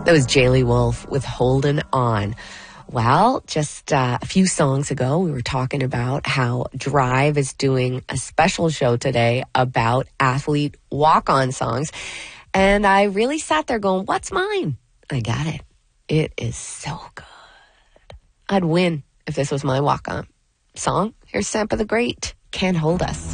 That was Jaylee Wolf with Holdin' On. Well, just a few songs ago, we were talking about how Drive is doing a special show today about athlete walk-on songs. And I really sat there going, what's mine? I got it. It is so good. I'd win if this was my walk-on song. Here's Sampa the Great, Can't Hold Us.